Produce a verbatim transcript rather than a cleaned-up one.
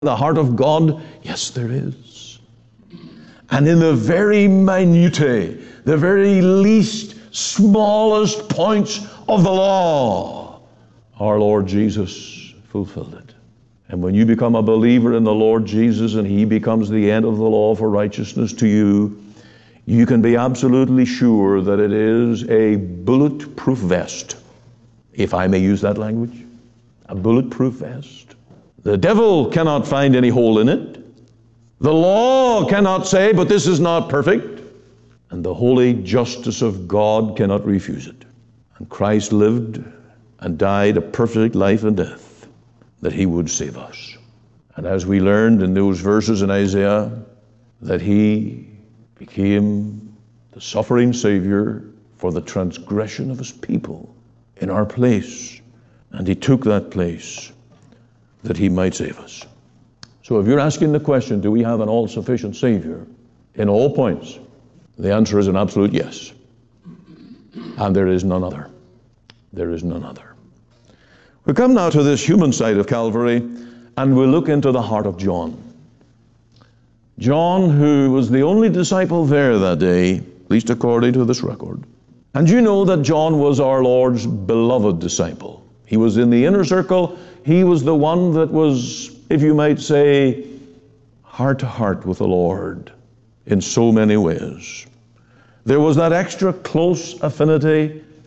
the heart of God? Yes, there is. And in the very minutiae, the very least, smallest points of the law, our Lord Jesus fulfilled it. And when you become a believer in the Lord Jesus and He becomes the end of the law for righteousness to you, you can be absolutely sure that it is a bulletproof vest, if I may use that language, a bulletproof vest. The devil cannot find any hole in it. The law cannot say, but this is not perfect. And the holy justice of God cannot refuse it. And Christ lived and died a perfect life and death that He would save us. And as we learned in those verses in Isaiah, that He became the suffering Savior for the transgression of His people in our place. And He took that place that He might save us. So if you're asking the question, do we have an all-sufficient Savior in all points? The answer is an absolute yes. And there is none other. There is none other. We come now to this human side of Calvary, and we'll look into the heart of John. John, who was the only disciple there that day, at least according to this record. And you know that John was our Lord's beloved disciple. He was in the inner circle. He was the one that was, if you might say, heart to heart with the Lord in so many ways. There was that extra close affinity